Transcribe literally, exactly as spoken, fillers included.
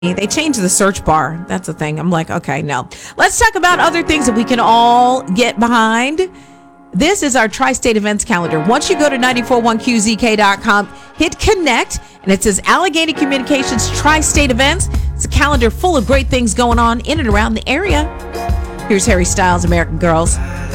They changed the search bar. That's the thing. I'm like, okay, no. Let's talk about other things that we can all get behind. This is our Tri-State Events calendar. Once you go to nine four one Q Z K dot com, hit connect, and it says Allegheny Communications Tri-State Events. It's a calendar full of great things going on in and around the area. Here's Harry Styles, American Girls.